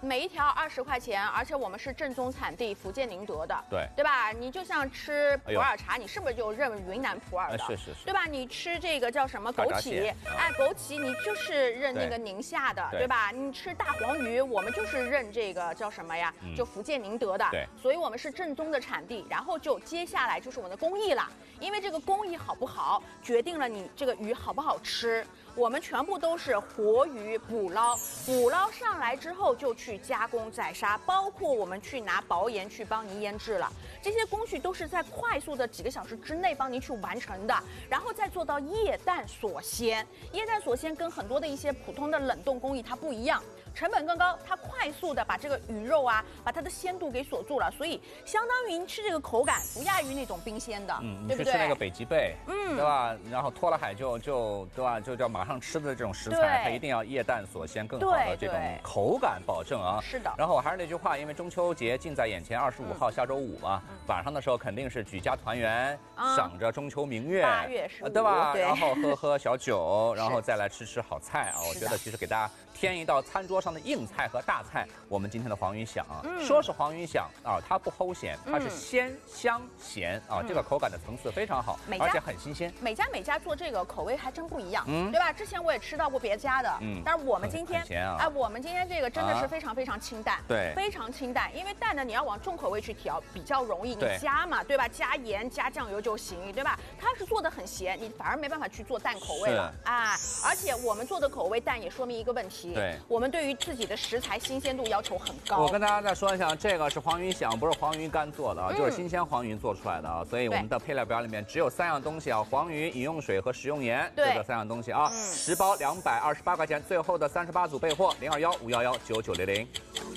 每一条20块钱，而且我们是正宗产地福建宁德的， 对吧？你就像吃普洱茶，你是不是就认云南普洱的？ 是， 对吧？你吃这个叫什么枸杞，哎，枸杞你就是认那个宁夏的，对吧？你吃大黄鱼，我们就是认这个叫什么呀？就福建宁德的， 对， 所以我们是正宗的产地。然后就接下来就是我们的工艺了，因为这个工艺好不好，决定了你这个鱼好不好吃。我们全部都是活鱼捕捞上来之后就去加工宰杀，包括我们去拿薄盐去帮您腌制了，这些工序都是在快速的几个小时之内帮您去完成的，然后再做到液氮锁鲜。液氮锁鲜跟很多的一些普通的冷冻工艺它不一样，成本更高，它快速的把这个鱼肉啊，把它的鲜度给锁住了，所以相当于您吃这个口感不亚于那种冰鲜的，对不对？ 你去吃那个北极贝，对吧？然后脱了海就对吧？就叫马上吃的这种食材，它一定要液氮锁鲜，更好的这种口感保证啊。 是的。 然后我还是那句话，因为中秋节近在眼前，25号下周五嘛，晚上的时候肯定是举家团圆，赏着中秋明月 ，8月15， 对吧？然后喝小酒，然后再来吃好菜啊。我觉得其实给大家添一道餐桌上的硬菜和大菜，我们今天的黄鱼响啊，说是黄鱼响啊，它不齁咸，它是鲜香咸啊，这个口感的层次非常好，而且很新鲜。 每家做这个口味还真不一样，对吧？之前我也吃到过别家的，但是我们今天哎，我们今天这个真的是非常清淡， 对， 非常清淡，因为淡的你要往重口味去调比较容易，你加嘛，对吧？加盐加酱油就行，对吧？它是做的很咸，你反而没办法去做淡口味了，哎，而且我们做的口味淡也说明一个问题， 对， 我们对于自己的食材新鲜度要求很高。 我跟大家再说一下，这个是黄鱼响，不是黄鱼干做的啊，就是新鲜黄鱼做出来的啊，所以我们的配料表里面只有3样东西啊，黄鱼、饮用水和食用盐，这个3样东西啊，10包228块钱，最后的38组备货，021-511-9900。